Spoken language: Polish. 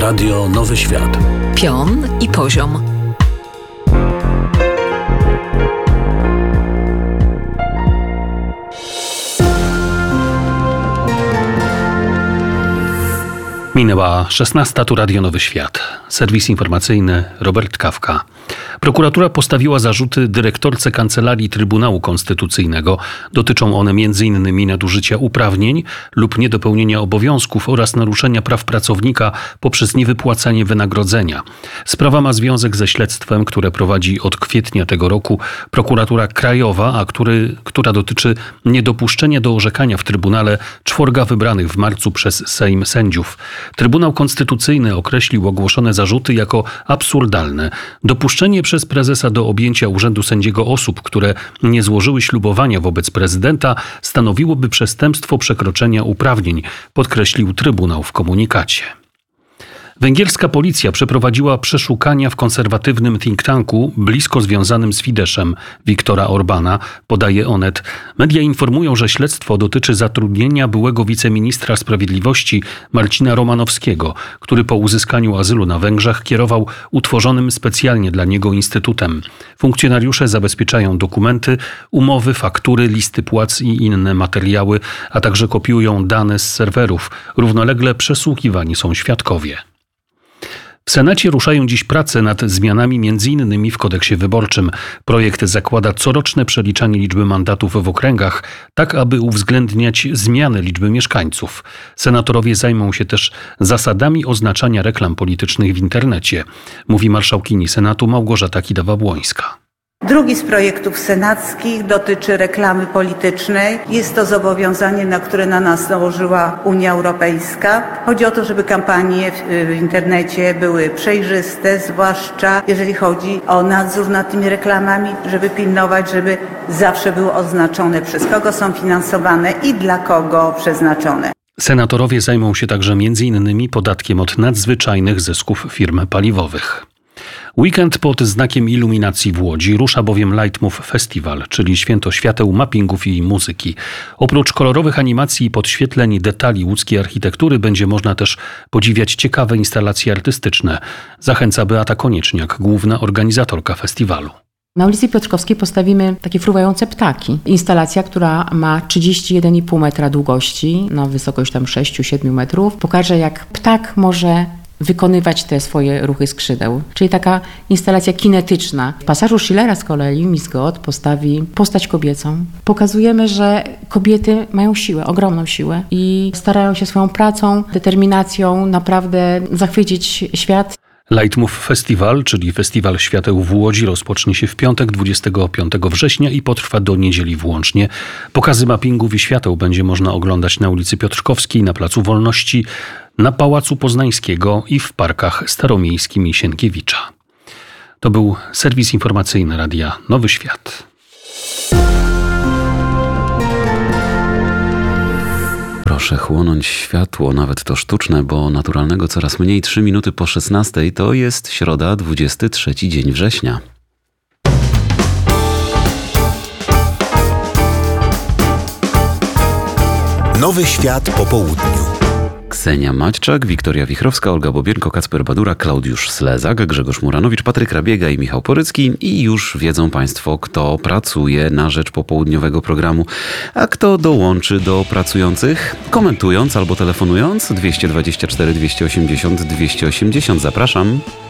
Radio Nowy Świat. Pion i poziom. Minęła 16, tu Radio Nowy Świat. Serwis informacyjny Robert Kawka. Prokuratura postawiła zarzuty dyrektorce Kancelarii Trybunału Konstytucyjnego. Dotyczą one m.in. nadużycia uprawnień lub niedopełnienia obowiązków oraz naruszenia praw pracownika poprzez niewypłacanie wynagrodzenia. Sprawa ma związek ze śledztwem, które prowadzi od kwietnia tego roku Prokuratura Krajowa, która dotyczy niedopuszczenia do orzekania w Trybunale 4 wybranych w marcu przez Sejm sędziów. Trybunał Konstytucyjny określił ogłoszone zarzuty jako absurdalne. Dopuszczenie przez prezesa do objęcia urzędu sędziego osób, które nie złożyły ślubowania wobec prezydenta, stanowiłoby przestępstwo przekroczenia uprawnień, podkreślił Trybunał w komunikacie. Węgierska policja przeprowadziła przeszukania w konserwatywnym think tanku blisko związanym z Fideszem Viktora Orbana, podaje Onet. Media informują, że śledztwo dotyczy zatrudnienia byłego wiceministra sprawiedliwości Marcina Romanowskiego, który po uzyskaniu azylu na Węgrzech kierował utworzonym specjalnie dla niego instytutem. Funkcjonariusze zabezpieczają dokumenty, umowy, faktury, listy płac i inne materiały, a także kopiują dane z serwerów. Równolegle przesłuchiwani są świadkowie. W Senacie ruszają dziś prace nad zmianami m.in. w kodeksie wyborczym. Projekt zakłada coroczne przeliczanie liczby mandatów w okręgach, tak aby uwzględniać zmianę liczby mieszkańców. Senatorowie zajmą się też zasadami oznaczania reklam politycznych w internecie, mówi marszałkini Senatu Małgorzata Kidawa-Błońska. Drugi z projektów senackich dotyczy reklamy politycznej. Jest to zobowiązanie, na które na nas nałożyła Unia Europejska. Chodzi o to, żeby kampanie w internecie były przejrzyste, zwłaszcza jeżeli chodzi o nadzór nad tymi reklamami, żeby pilnować, żeby zawsze było oznaczone, przez kogo są finansowane i dla kogo przeznaczone. Senatorowie zajmą się także m.in. podatkiem od nadzwyczajnych zysków firm paliwowych. Weekend pod znakiem iluminacji w Łodzi rusza bowiem Lightmove Festival, czyli święto świateł, mappingów i muzyki. Oprócz kolorowych animacji i podświetleń i detali łódzkiej architektury będzie można też podziwiać ciekawe instalacje artystyczne. Zachęca Beata Konieczniak, główna organizatorka festiwalu. Na ulicy Piotrkowskiej postawimy takie fruwające ptaki. Instalacja, która ma 31,5 metra długości, na wysokość tam 6-7 metrów, pokaże, jak ptak może wykonywać te swoje ruchy skrzydeł. Czyli taka instalacja kinetyczna. W pasażu Schillera z kolei Miss God postawi postać kobiecą. Pokazujemy, że kobiety mają siłę, ogromną siłę i starają się swoją pracą, determinacją naprawdę zachwycić świat. Lightmove Festival, czyli Festiwal Świateł w Łodzi, rozpocznie się w piątek 25 września i potrwa do niedzieli włącznie. Pokazy mappingów i świateł będzie można oglądać na ulicy Piotrkowskiej, na Placu Wolności, na Pałacu Poznańskiego i w parkach Staromiejskim i Sienkiewicza. To był serwis informacyjny Radia Nowy Świat. Proszę chłonąć światło, nawet to sztuczne, bo naturalnego coraz mniej. 3 minuty po 16 to jest środa, 23 dzień września. Nowy Świat po południu. Ksenia Maćczak, Wiktoria Wichrowska, Olga Bobienko, Kacper Badura, Klaudiusz Slezak, Grzegorz Muranowicz, Patryk Rabiega i Michał Porycki. I już wiedzą Państwo, kto pracuje na rzecz popołudniowego programu, a kto dołączy do pracujących, komentując albo telefonując 224 280 280. Zapraszam.